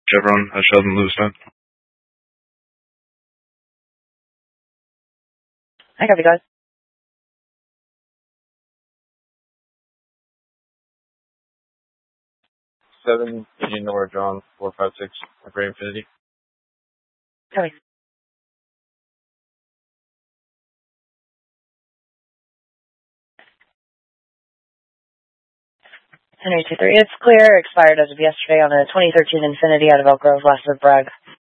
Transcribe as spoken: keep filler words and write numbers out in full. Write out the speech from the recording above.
Chevron, uh, Sheldon Lewiston. I copy, guys. Seven Union Nora John four five six Gray Infinity. Copy. Henry two three. It's clear. Expired as of yesterday on a twenty thirteen Infinity out of Elk Grove, last of Bragg.